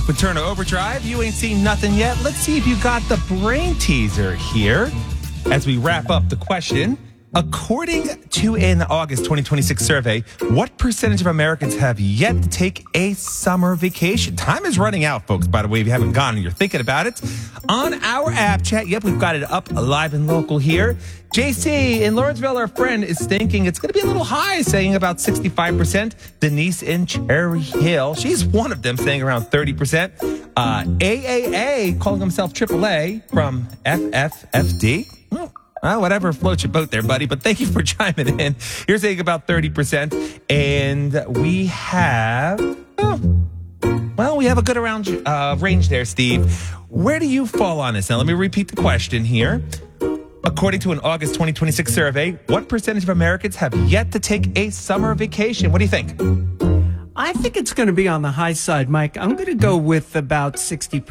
with Turner Overdrive. You ain't seen nothing yet. Let's see if you got the brain teaser here as we wrap up the question. According to an August 2026 survey, what percentage of Americans have yet to take a summer vacation? Time is running out, folks, by the way, if you haven't gone and you're thinking about it. On our app chat, yep, we've got it up live and local here. JC in Lawrenceville, our friend, is thinking it's going to be a little high, saying about 65%. Denise in Cherry Hill, she's one of them, saying around 30%. AAA, calling himself AAA from FFFD. Well, whatever floats your boat there, buddy. But thank you for chiming in. You're saying about 30%. And we have, we have a good range there, Steve. Where do you fall on this? Now, let me repeat the question here. According to an August 2026 survey, what percentage of Americans have yet to take a summer vacation? What do you think? I think it's going to be on the high side, Mike. I'm going to go with about 60%.